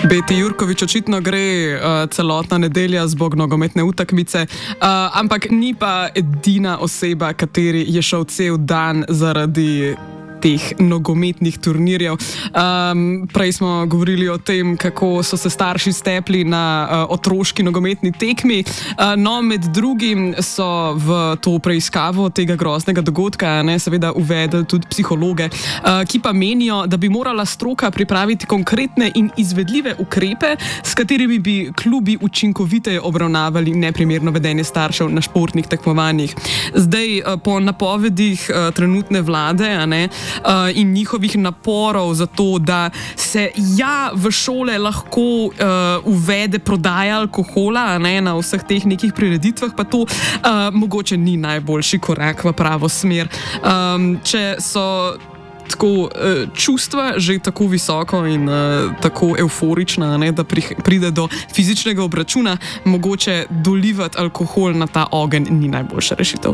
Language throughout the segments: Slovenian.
Beti Jurkovič, očitno gre celotna nedelja zbog nogometne utakmice, ampak ni pa edina oseba, kateri je šel cel dan zaradi teh nogometnih turnirjev. Prej smo govorili o tem, kako so se starši stepli na otroški nogometni tekmi. No, med drugim so v to preiskavo tega groznega dogodka seveda uvedli tudi psihologe, ki pa menijo, da bi morala stroka pripraviti konkretne in izvedljive ukrepe, s katerimi bi klubi učinkoviteje obravnavali neprimerno vedenje staršev na športnih tekmovanjih. Zdaj, po napovedih trenutne vlade, in njihovih naporov za to, da se v šole lahko uvede prodaja alkohola na vseh teh nekih prireditvah, pa to mogoče ni najboljši korak v pravo smer. Če so tako čustva že tako visoko in tako euforična, da pride do fizičnega obračuna, mogoče dolivati alkohol na ta ogenj ni najboljša rešitev.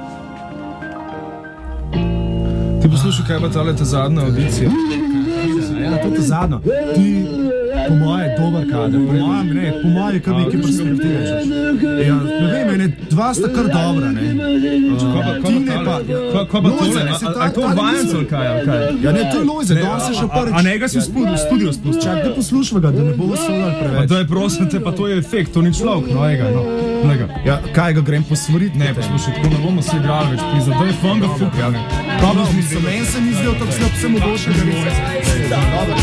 Ti poslušaj, kaj pa ta zadnja audicija? Ja, to je zadnja. Ti, po moje, dober kader. Po moje, kar nekaj perspektive. Ja, ne vem, ene dva sta kar dobra, ne. Ti ne pa... Kaj pa tole? A je to vajenco ali kaj? Ja, ne, to je Lojze, da se še prvič... A njega si v studio spustil? Čak, da poslušva ga, da ne bo sodal preveč. Da je prosim te, pa to je efekt, to ni človek, no. Ja, kaj ga grem posvoriti? Ne, poslušaj, tako ne bomo se igrali več, pizda, da je fanga fuk, ja. Meni se mi zdel tako slab, vse mogoče ga ne. Dobro,